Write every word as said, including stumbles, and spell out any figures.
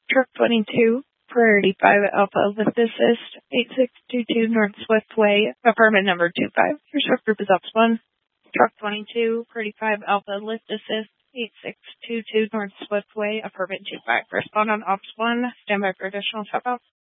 Truck twenty-two, Priority five Alpha Lift Assist, eight six two two North Swift Way, apartment number two five. Your truck group is Ops one. Truck twenty-two, Priority five Alpha Lift Assist, eight six two two North Swift Way, apartment two five. Respond on Ops one. Stand by for additional top outs.